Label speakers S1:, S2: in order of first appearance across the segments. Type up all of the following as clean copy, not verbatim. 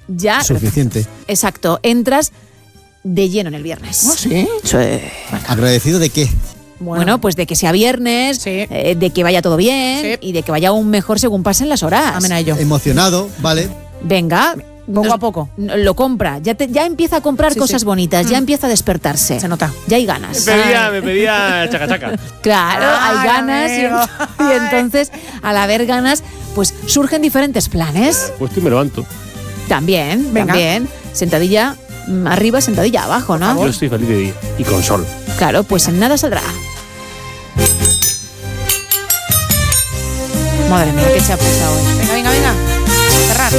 S1: ya...
S2: Suficiente.
S1: Exacto, entras de lleno en el viernes.
S3: ¿Oh, sí?
S1: Sí.
S2: ¿Agradecido de qué?
S1: Bueno, pues de que sea viernes,
S3: Sí.
S1: de que vaya todo bien
S3: Sí.
S1: y de que vaya aún mejor según pasen las horas.
S3: Amén a ello.
S2: Emocionado, ¿vale?
S1: Venga.
S3: Poco a poco.
S1: Lo compra, ya empieza a comprar cosas bonitas, ya empieza a despertarse.
S3: Se nota.
S1: Ya hay ganas.
S4: Me pedía chaca chaca.
S1: Claro,
S3: Ay,
S1: hay ganas
S3: amigo.
S1: y entonces al haber ganas pues surgen diferentes planes.
S4: Pues tú me levanto.
S1: También,
S3: Venga.
S1: también. Sentadilla arriba, sentadilla abajo, ¿no?
S4: Yo estoy feliz de día. Y con sol.
S1: Claro, pues en nada saldrá. Madre mía, qué chapuza hoy.
S3: Venga. Cerrar.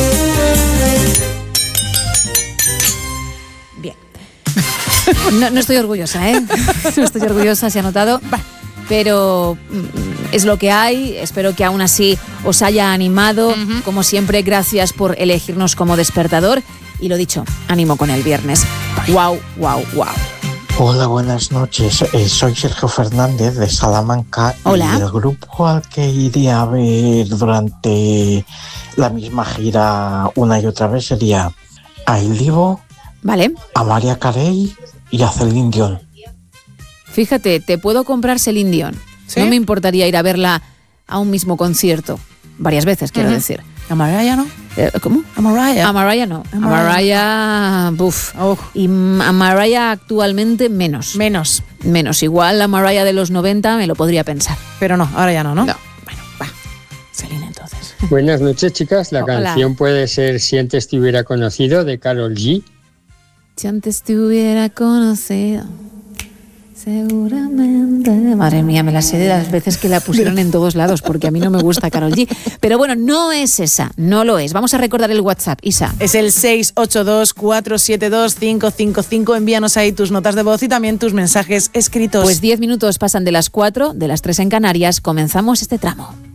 S1: Bien. No estoy orgullosa, ¿eh? No estoy orgullosa, se ha notado. Pero es lo que hay. Espero que aún así os haya animado. Como siempre, gracias por elegirnos como despertador. Y lo dicho, ánimo con el viernes. Wow.
S5: Hola, buenas noches. Soy Sergio Fernández de Salamanca.
S1: Hola.
S5: Y el grupo al que iría a ver durante la misma gira una y otra vez sería a Il Divo,
S1: Vale.
S5: a Mariah Carey y a Celine Dion.
S1: Fíjate, te puedo comprar Celine Dion.
S3: ¿Sí?
S1: No me importaría ir a verla a un mismo concierto. Varias veces, quiero decir.
S3: A Mariah, ¿no?
S1: ¿Cómo?
S3: A Mariah.
S1: A Mariah no.
S3: A
S1: A
S3: Mariah.
S1: Mariah, buf.
S3: Oh.
S1: Y a Mariah actualmente menos.
S3: Menos.
S1: Igual la Mariah de los 90 me lo podría pensar.
S3: Pero no, ahora ya no, ¿no?
S1: No.
S3: Bueno, va. Celine, entonces.
S6: Buenas noches, chicas. La
S1: Hola.
S6: canción puede ser Si antes te hubiera conocido, de Karol G.
S1: Si antes te hubiera conocido, seguramente... Madre mía, me la sé de las veces que la pusieron en todos lados, porque a mí no me gusta Karol G. Pero bueno, no es esa, no lo es. Vamos a recordar el WhatsApp, Isa.
S3: Es el 682-472-555. Envíanos ahí tus notas de voz y también tus mensajes escritos.
S1: Pues 10 minutos pasan de las 4, de las 3 en Canarias. Comenzamos este tramo.